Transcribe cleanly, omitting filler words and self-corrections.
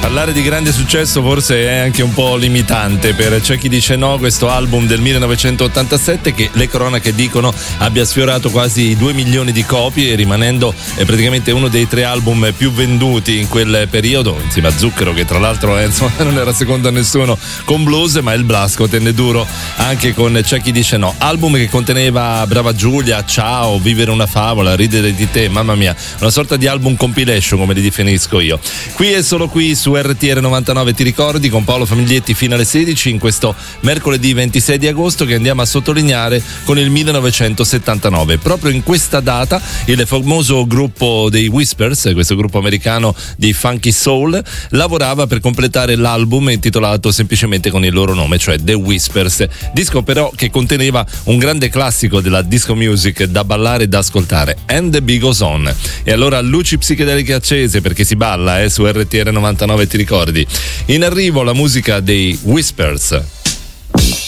Parlare di grande successo forse è anche un po' limitante per C'è chi dice no, questo album del 1987 che le cronache dicono abbia sfiorato quasi 2 milioni di copie, rimanendo praticamente uno dei 3 album più venduti in quel periodo, insieme a Zucchero, che tra l'altro non era secondo a nessuno con Blues, ma il Blasco tenne duro anche con C'è chi dice no. Album che conteneva Brava Giulia, Ciao, Vivere una favola, Ridere di te, mamma mia, una sorta di album compilation come li definisco io. Qui è solo qui su RTR 99, ti ricordi, con Paolo Famiglietti fino alle 16 in questo mercoledì 26 di agosto che andiamo a sottolineare con il 1979. Proprio in questa data il famoso gruppo dei Whispers, questo gruppo americano di funky soul, lavorava per completare l'album intitolato semplicemente con il loro nome, cioè The Whispers, disco però che conteneva un grande classico della disco music da ballare e da ascoltare, And the Beat Goes On. E allora luci psichedeliche accese perché si balla su RTR 99, ti ricordi. In arrivo la musica dei Whispers.